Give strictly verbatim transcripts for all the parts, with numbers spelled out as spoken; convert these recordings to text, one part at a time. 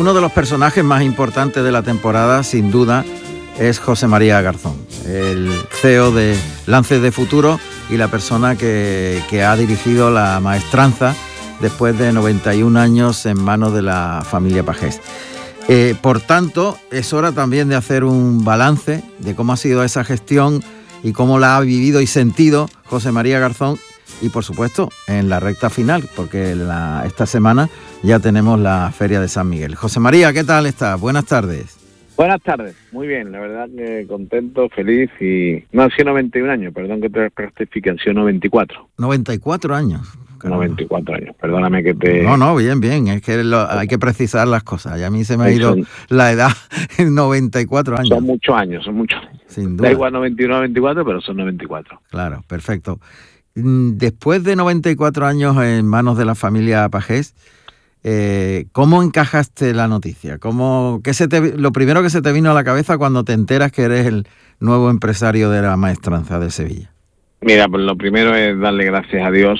uno de los personajes más importantes de la temporada, sin duda, es José María Garzón, el C E O de Lances de Futuro y la persona que, que ha dirigido la maestranza después de noventa y un años en manos de la familia Pagés. Eh, por tanto, es hora también de hacer un balance de cómo ha sido esa gestión y cómo la ha vivido y sentido José María Garzón y, por supuesto, en la recta final, porque la, esta semana ya tenemos la Feria de San Miguel. José María, ¿qué tal estás? Buenas tardes. Buenas tardes, muy bien, la verdad que contento, feliz y... No, han sido noventa y un años, perdón que te rectifique, han sido noventa y cuatro. noventa y cuatro años. Caramba. noventa y cuatro años, perdóname que te... No, no, bien, bien, es que lo, hay que precisar las cosas. Y a mí se me ha ido son, la edad en noventa y cuatro años. Son muchos años, son muchos años. Sin duda. Da igual noventa y uno, noventa y cuatro, pero son noventa y cuatro. Claro, perfecto. Después de noventa y cuatro años en manos de la familia Pagés, eh, ¿cómo encajaste la noticia? ¿Cómo, qué se te, lo primero que se te vino a la cabeza cuando te enteras que eres el nuevo empresario de la maestranza de Sevilla? Mira, pues lo primero es darle gracias a Dios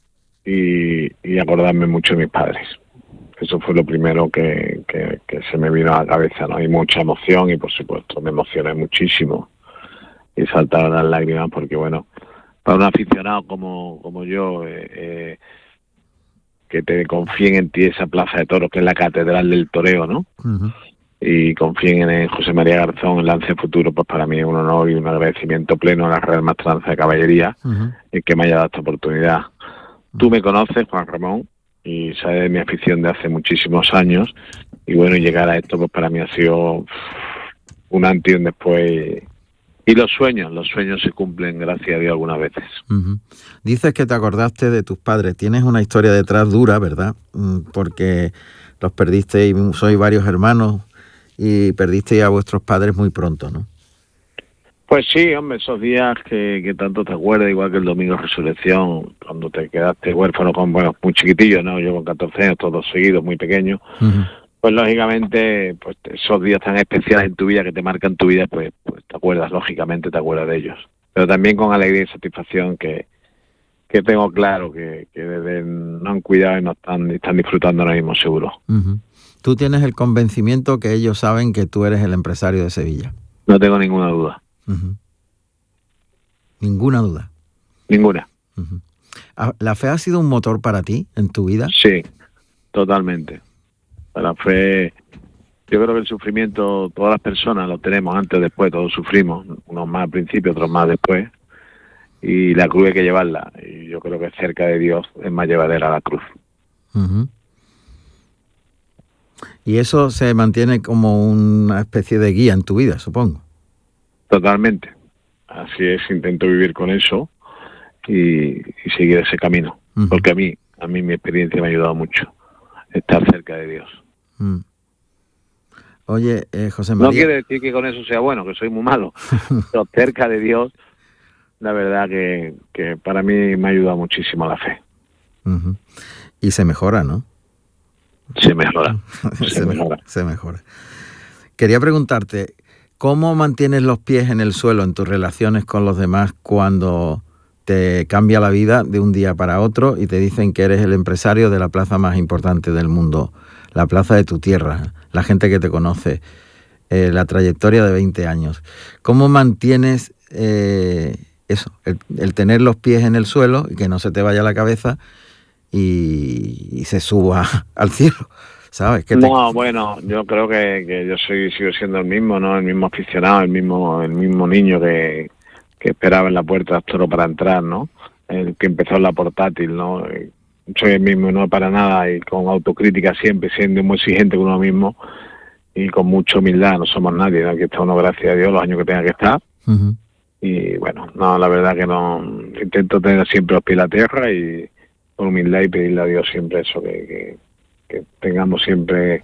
y, y acordarme mucho de mis padres. Eso fue lo primero que, que, que se me vino a la cabeza, ¿no? Hay mucha emoción y, por supuesto, me emocioné muchísimo y saltaron las lágrimas porque, bueno, para un aficionado como, como yo, eh, eh, que te confíen en ti esa plaza de toros que es la catedral del toreo, ¿no? Uh-huh. Y confíen en José María Garzón, en Lance Futuro, pues para mí es un honor y un agradecimiento pleno a la Real Maestranza de Caballería, uh-huh, el que me haya dado esta oportunidad. Uh-huh. Tú me conoces, Juan Ramón, y sabes de mi afición de hace muchísimos años, y bueno, llegar a esto pues para mí ha sido un antes y un después. Y los sueños, los sueños se cumplen, gracias a Dios, algunas veces. Uh-huh. Dices que te acordaste de tus padres. Tienes una historia detrás dura, ¿verdad? Porque los perdiste y sois varios hermanos y perdiste a vuestros padres muy pronto, ¿no? Pues sí, hombre, esos días que, que tanto te acuerdas, igual que el domingo de Resurrección, cuando te quedaste huérfano con, bueno, muy chiquitillo, ¿no? Yo con catorce años, todos seguidos, muy pequeños. Uh-huh. Pues lógicamente, pues esos días tan especiales en tu vida que te marcan tu vida, pues, pues te acuerdas, lógicamente te acuerdas de ellos. Pero también con alegría y satisfacción que, que tengo claro que, que desde no han cuidado y no están, están disfrutando ahora mismo, seguro. Uh-huh. Tú tienes el convencimiento que ellos saben que tú eres el empresario de Sevilla. No tengo ninguna duda. Uh-huh. Ninguna duda. Ninguna. Uh-huh. ¿La fe ha sido un motor para ti en tu vida? Sí, totalmente. La fe, yo creo que el sufrimiento, todas las personas lo tenemos antes o después, todos sufrimos, unos más al principio, otros más después, y la cruz hay que llevarla, y yo creo que cerca de Dios es más llevadera la cruz. Uh-huh. Y eso se mantiene como una especie de guía en tu vida, supongo. Totalmente, así es, intento vivir con eso y, y seguir ese camino, uh-huh, porque a mí, a mí mi experiencia me ha ayudado mucho, estar cerca de Dios. Mm. Oye, eh, José María... No quiere decir que con eso sea bueno, que soy muy malo, pero cerca de Dios, la verdad que, que para mí me ha ayudado muchísimo la fe. Uh-huh. Y se mejora, ¿no? Se mejora, se, se mejora. mejora. Se mejora. Quería preguntarte, ¿cómo mantienes los pies en el suelo en tus relaciones con los demás cuando te cambia la vida de un día para otro y te dicen que eres el empresario de la plaza más importante del mundo, la plaza de tu tierra, la gente que te conoce, eh, la trayectoria de veinte años? ¿Cómo mantienes eh, eso, el, el tener los pies en el suelo y que no se te vaya la cabeza y, y se suba al cielo? ¿Sabes? ¿Qué te... No, bueno, yo creo que, que yo soy sigo siendo el mismo, ¿no? El mismo aficionado, el mismo el mismo niño que, que esperaba en la puerta del toro para entrar, ¿no? El que empezó en la portátil, ¿no? Soy el mismo, no para nada, y con autocrítica siempre, siendo muy exigente con uno mismo y con mucha humildad. No somos nadie, ¿no? Aquí está uno, gracias a Dios, los años que tenga que estar. Uh-huh. Y bueno, no, la verdad que no, intento tener siempre los pies en la tierra y con humildad y pedirle a Dios siempre eso, que, que, que tengamos siempre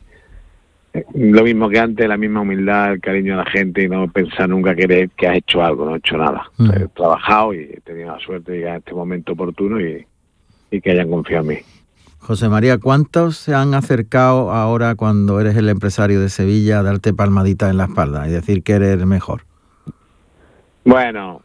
lo mismo que antes, la misma humildad, el cariño a la gente y no pensar nunca que, que has hecho algo, no he hecho nada. Uh-huh. O sea, he trabajado y he tenido la suerte de llegar a este momento oportuno y, y que hayan confiado en mí. José María, ¿cuántos se han acercado ahora cuando eres el empresario de Sevilla a darte palmaditas en la espalda y decir que eres el mejor? Bueno,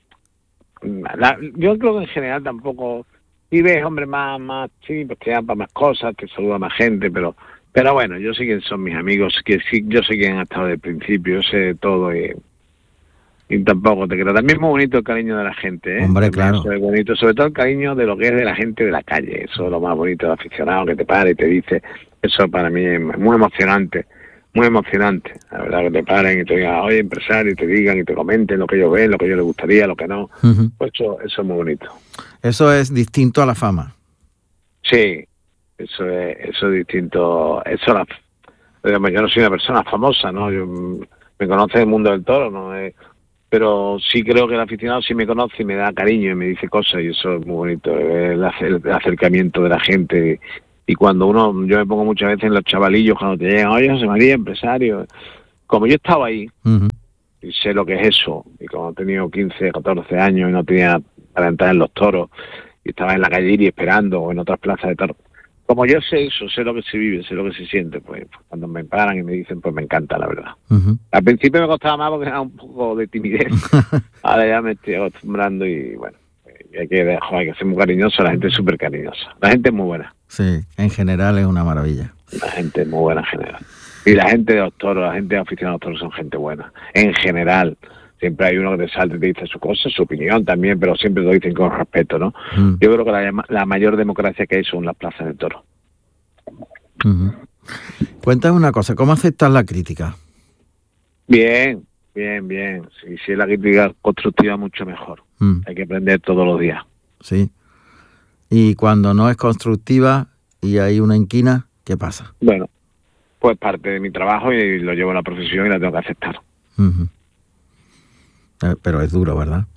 la, yo creo que en general tampoco... Y ves, hombre, más, más, sí, pues te dan para más cosas, te saluda más gente, pero... Pero bueno, yo sé quién son mis amigos, que sí, yo sé quién ha estado desde el principio, yo sé todo y, y tampoco te creo. También es muy bonito el cariño de la gente, ¿eh? Hombre, También claro. eso es bonito, sobre todo el cariño de lo que es de la gente de la calle, eso es lo más bonito del aficionado, que te para y te dice, eso para mí es muy emocionante, muy emocionante, la verdad, que te paren y te digan, oye, empresario, y te digan y te comenten lo que ellos ven, lo que a ellos les gustaría, lo que no, Uh-huh. pues eso, eso es muy bonito. Eso es distinto a la fama. Sí, eso es, eso es distinto, eso la, digamos, yo no soy una persona famosa, ¿no? Yo, me conoce el mundo del toro, ¿no? Eh, pero sí creo que el aficionado sí me conoce y me da cariño y me dice cosas y eso es muy bonito, el, el acercamiento de la gente. Y cuando uno, yo me pongo muchas veces en los chavalillos cuando te llegan, oye, José María, empresario, como yo estaba ahí, uh-huh, y sé lo que es eso, y como he tenido quince, catorce años y no tenía para entrar en los toros, y estaba en la calle y esperando, o en otras plazas de toros, como yo sé eso, sé lo que se vive, sé lo que se siente, pues cuando me paran y me dicen, pues me encanta, la verdad. Uh-huh. Al principio me costaba más porque era un poco de timidez, ahora ya me estoy acostumbrando y bueno, hay que, joder, hay que ser muy cariñoso, la gente es súper cariñosa, la gente es muy buena. Sí, en general es una maravilla. La gente es muy buena en general. Y la gente de los toros, la gente de aficionados a los toros son gente buena, en general. Siempre hay uno que te salta y te dice su cosa, su opinión también, pero siempre lo dicen con respeto, ¿no? Uh-huh. Yo creo que la, la mayor democracia que hay son las plazas de toros. Uh-huh. Cuéntame una cosa, ¿cómo aceptas la crítica? Bien, bien, bien. Si, si es la crítica constructiva, mucho mejor. Uh-huh. Hay que aprender todos los días. Sí. Y cuando no es constructiva y hay una inquina, ¿qué pasa? Bueno, pues parte de mi trabajo y lo llevo a la profesión y la tengo que aceptar. Uh-huh. Pero es duro, ¿verdad?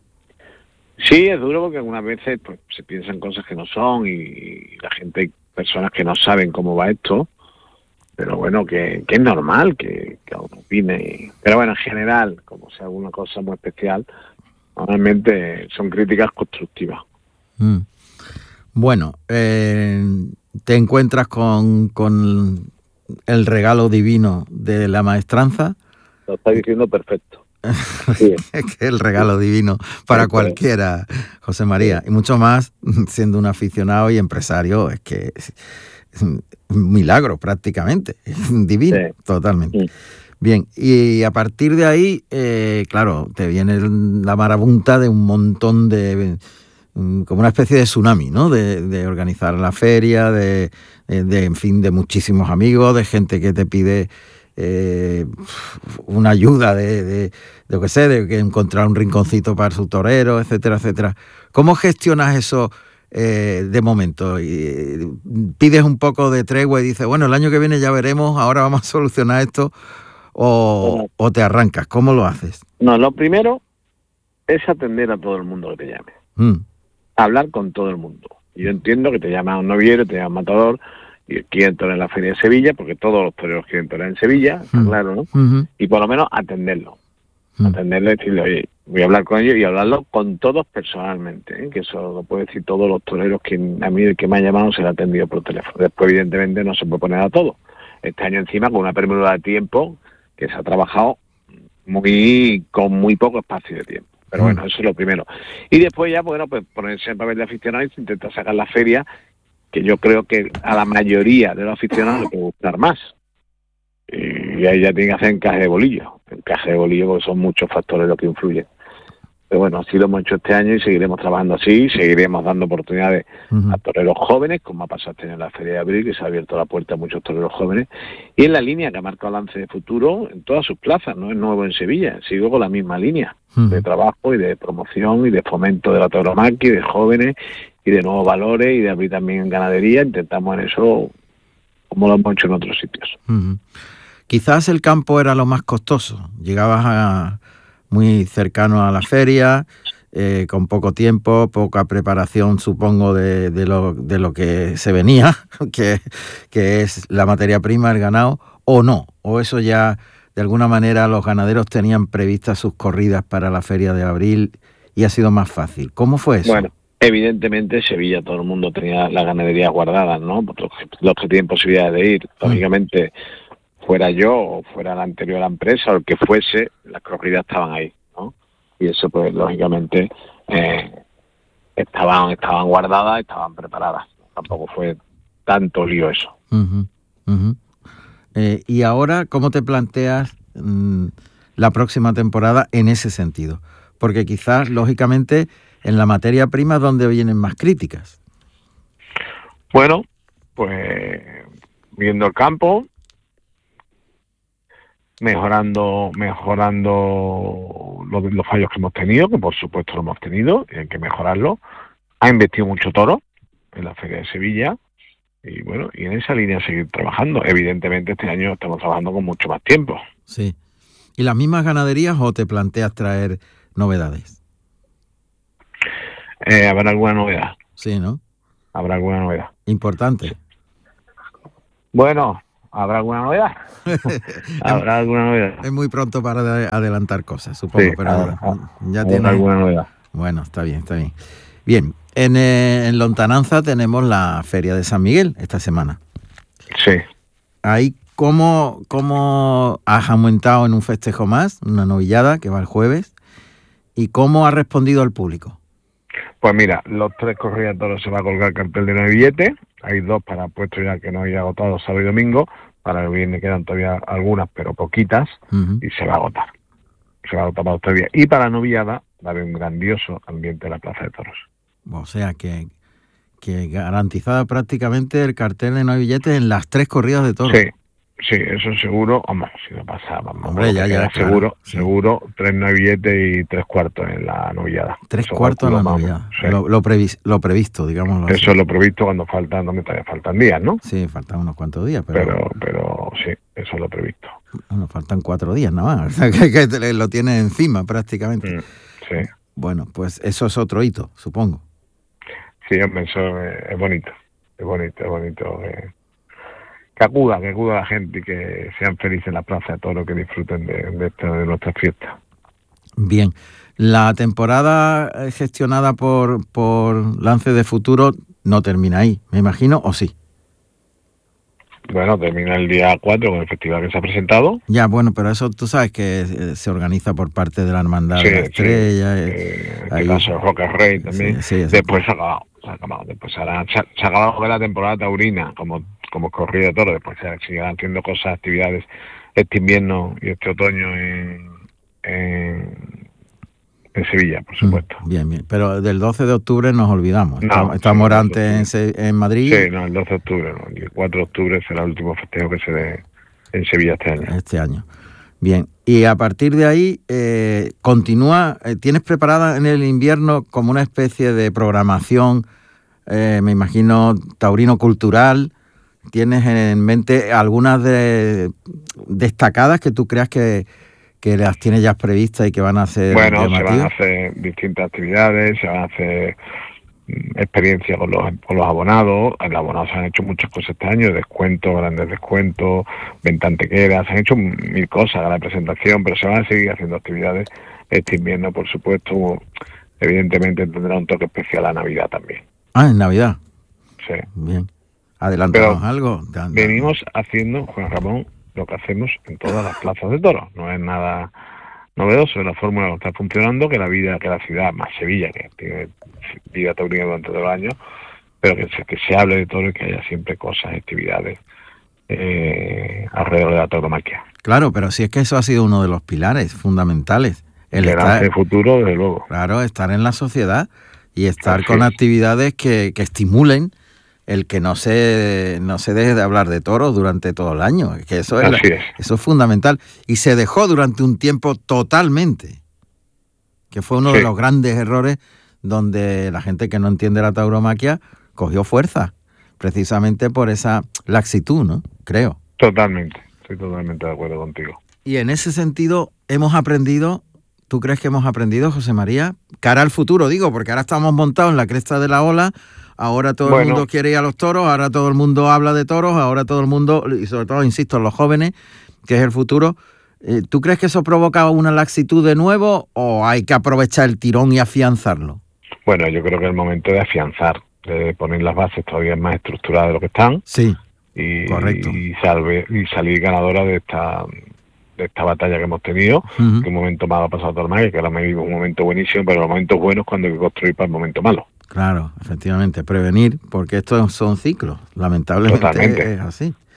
Sí, es duro porque algunas veces pues se piensan cosas que no son y la gente, hay personas que no saben cómo va esto, pero bueno, que, que es normal que, que uno opine. Pero bueno, en general, como sea alguna cosa muy especial, normalmente son críticas constructivas. Mm. Bueno, eh, te encuentras con, con el regalo divino de la maestranza. Lo está diciendo perfecto. Sí. Es que el regalo divino para sí, cualquiera, José María, sí. Y mucho más siendo un aficionado y empresario, es que es un milagro prácticamente, es divino, sí. Totalmente. Sí. Bien, y a partir de ahí, eh, claro, te viene la marabunta de un montón de, como una especie de tsunami, ¿no? De, de organizar la feria, de, de, de, en fin, de muchísimos amigos, de gente que te pide eh, una ayuda de, de, de lo que sé, de encontrar un rinconcito para su torero, etcétera, etcétera. ¿Cómo gestionas eso eh, de momento? Y pides un poco de tregua y dices, bueno, el año que viene ya veremos, ahora vamos a solucionar esto, o, bueno, o te arrancas. ¿Cómo lo haces? No, lo primero es atender a todo el mundo que te llame. Mm. Hablar con todo el mundo. Yo entiendo que te llama un noviero, te llama un matador, y quieren torear en la Feria de Sevilla, porque todos los toreros quieren torear en Sevilla, está mm. claro, ¿no? Uh-huh. Y por lo menos atenderlo. Mm. Atenderlo y decirle, oye, voy a hablar con ellos y hablarlo con todos personalmente, ¿eh? Que eso lo puede decir todos los toreros, que a mí el que me ha llamado se le ha atendido por teléfono. Después, evidentemente, no se puede poner a todo. Este año encima, con una premura de tiempo, que se ha trabajado muy con muy poco espacio de tiempo. Pero bueno, eso es lo primero. Y después ya, bueno, pues ponerse en papel de aficionado y intentar sacar la feria, que yo creo que a la mayoría de los aficionados les puede gustar más. Y ahí ya tienen que hacer encaje de bolillo. Encaje de bolillo porque son muchos factores los que influyen. Pero bueno, así lo hemos hecho este año y seguiremos trabajando así, seguiremos dando oportunidades uh-huh. a toreros jóvenes, como ha pasado este año en la Feria de Abril, que se ha abierto la puerta a muchos toreros jóvenes, y en la línea que ha marcado Lance de Futuro en todas sus plazas, no es nuevo en Sevilla, sigo con la misma línea uh-huh. de trabajo y de promoción y de fomento de la tauromaquia, y de jóvenes y de nuevos valores y de abrir también en ganadería. Intentamos en eso como lo hemos hecho en otros sitios. Uh-huh. Quizás el campo era lo más costoso, llegabas a muy cercano a la feria, eh, con poco tiempo, poca preparación, supongo, de, de, lo, de lo que se venía, que, que es la materia prima, el ganado, o no, o eso ya, de alguna manera, los ganaderos tenían previstas sus corridas para la Feria de Abril y ha sido más fácil. ¿Cómo fue eso? Bueno, evidentemente Sevilla todo el mundo tenía la ganadería guardada, ¿no? Los, los que tienen posibilidades de ir, lógicamente... Mm. fuera yo o fuera la anterior empresa o el que fuese, las corridas estaban ahí, ¿no? Y eso, pues, lógicamente, eh, estaban estaban guardadas, estaban preparadas. Tampoco fue tanto lío eso. Uh-huh. Uh-huh. Eh, y ahora, ¿cómo te planteas mmm, la próxima temporada en ese sentido? Porque quizás, lógicamente, en la materia prima es donde vienen más críticas. Bueno, pues viendo el campo, mejorando mejorando los, los fallos que hemos tenido, que por supuesto lo hemos tenido y hay que mejorarlo. Ha investido mucho toro en la Feria de Sevilla y bueno, y en esa línea seguir trabajando. Evidentemente este año estamos trabajando con mucho más tiempo. Sí. ¿Y las mismas ganaderías o te planteas traer novedades? Eh, ¿Habrá alguna novedad? Sí, ¿no? ¿Habrá alguna novedad? Importante. Bueno, ¿habrá alguna novedad? ¿Habrá alguna novedad? Es muy pronto para adelantar cosas, supongo, sí, pero habrá, ya habrá tiene alguna novedad. Bueno, está bien, está bien. Bien, en, eh, en Lontananza tenemos la Feria de San Miguel esta semana. Sí. Ahí, ¿cómo, cómo has aumentado en un festejo más, una novillada que va el jueves? ¿Y cómo ha respondido al público? Pues mira, los tres corridas de toros se va a colgar cartel de nueve billetes. Hay dos para puestos ya que no hay agotado sábado y domingo. Para el viernes quedan todavía algunas, pero poquitas. Uh-huh. Y se va a agotar. Se va a agotar para los tres días. Y para la novillada va a haber un grandioso ambiente en la Plaza de Toros. O sea que, que garantizada prácticamente el cartel de nueve billetes en las tres corridas de toros. Sí. Sí, eso seguro, vamos, si no pasa, vamos, hombre, ya, ya, claro, seguro, sí. seguro, tres nueve billetes y tres cuartos en la novillada. Tres eso cuartos en la novillada, sí. lo, lo, previs, lo previsto, digamos. Eso así. Es lo previsto cuando faltan, no me todavía faltan días, ¿no? Sí, faltan unos cuantos días, pero... Pero, pero sí, eso es lo previsto. Bueno, faltan cuatro días nada más, o sea, que, que lo tiene encima prácticamente. Mm, sí. Bueno, pues eso es otro hito, supongo. Sí, hombre, eso es, es bonito, es bonito, es bonito... Eh. Que acuda, que acuda la gente y que sean felices en la plaza de todo lo que disfruten de, de, esta, de nuestras fiestas. Bien, la temporada gestionada por, por Lance de Futuro no termina ahí, me imagino, ¿o sí? Bueno, termina el día cuatro con el festival que se ha presentado. Ya, bueno, pero eso tú sabes que se organiza por parte de la Hermandad sí, de la Estrella. Sí, eh, en este caso Roca Rey también. Sí, sí, Después se ha acabado, se ha acabado. Después hará, se, ha, se ha acabado de la temporada taurina, como como corrida de toros. Después se seguirán haciendo cosas, actividades este invierno y este otoño en, en, en Sevilla, por supuesto. Bien, bien. Pero del doce de octubre nos olvidamos. No, estamos estamos sí, antes en, en Madrid. Sí, no, el doce de octubre, no. El cuatro de octubre será el último festejo que se dé en Sevilla este año. Este año. Bien. Y a partir de ahí, eh, continúa, eh, ¿tienes preparada en el invierno como una especie de programación, eh, me imagino, taurino cultural? ¿Tienes en mente algunas de, destacadas que tú creas que, que las tienes ya previstas y que van a ser Bueno, llamativas? Se van a hacer distintas actividades, se van a hacer experiencias con los, con los abonados. En los abonados se han hecho muchas cosas este año, descuentos, grandes descuentos, venta antequera, se han hecho mil cosas, la presentación, pero se van a seguir haciendo actividades este invierno, por supuesto. Evidentemente tendrá un toque especial a Navidad también. Ah, en Navidad. Sí. Bien. Adelantamos algo. Venimos haciendo, Juan Ramón, lo que hacemos en todas las plazas de toros. No es nada novedoso, es la fórmula que está funcionando, que la vida, que la ciudad, más Sevilla, que tiene vida taurina durante todo el año, pero que se, que se hable de toro y que haya siempre cosas, actividades eh, alrededor de la tauromaquia. Claro, pero si es que eso ha sido uno de los pilares fundamentales. El estar, de futuro, desde luego. Claro, estar en la sociedad y estar Así con es. actividades que, que estimulen el que no se no se deje de hablar de toros durante todo el año, que eso es, Así es. eso es fundamental. Y se dejó durante un tiempo totalmente, que fue uno sí. de los grandes errores donde la gente que no entiende la tauromaquia cogió fuerza, precisamente por esa laxitud, ¿no? Creo. Totalmente, estoy totalmente de acuerdo contigo. Y en ese sentido hemos aprendido, ¿tú crees que hemos aprendido, José María? Cara al futuro, digo, porque ahora estamos montados en la cresta de la ola. Ahora todo bueno. el mundo quiere ir a los toros, ahora todo el mundo habla de toros, ahora todo el mundo, y sobre todo, insisto, los jóvenes, que es el futuro. ¿Tú crees que eso provoca una laxitud de nuevo o hay que aprovechar el tirón y afianzarlo? Bueno, yo creo que es el momento de afianzar, de poner las bases todavía más estructuradas de lo que están. Sí, y, correcto. Y, salve, y salir ganadora de esta de esta batalla que hemos tenido, uh-huh. que un momento malo ha pasado todo el mal, que ahora me vivo un momento buenísimo, pero los momentos buenos cuando hay que construir para el momento malo. Claro, efectivamente, prevenir, porque estos son ciclos, lamentablemente Totalmente. es así.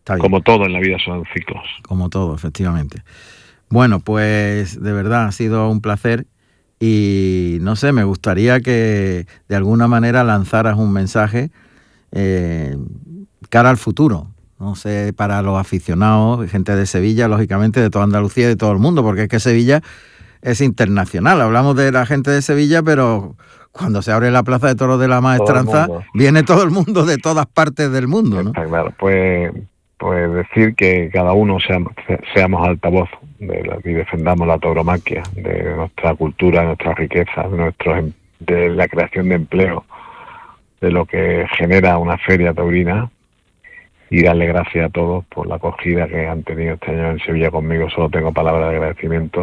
Como todo en la vida son ciclos. Como todo, efectivamente. Bueno, pues de verdad ha sido un placer y no sé, me gustaría que de alguna manera lanzaras un mensaje eh, cara al futuro. No sé, para los aficionados, gente de Sevilla, lógicamente, de toda Andalucía y de todo el mundo, porque es que Sevilla es internacional. Hablamos de la gente de Sevilla, pero cuando se abre la Plaza de Toros de la Maestranza, todo viene todo el mundo de todas partes del mundo, ¿no? Está claro. Pues, pues decir que cada uno seamos, seamos altavoz de la, y defendamos la tauromaquia, de nuestra cultura, de nuestra riqueza, de, nuestros, de la creación de empleo, de lo que genera una feria taurina, y darle gracias a todos por la acogida que han tenido este año en Sevilla conmigo. Solo tengo palabras de agradecimiento.